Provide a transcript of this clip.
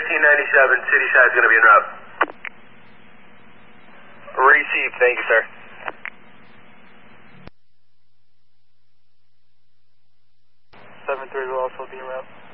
1597, city side is going to be en route. Received, thank you, sir. 7-3 will also be en route.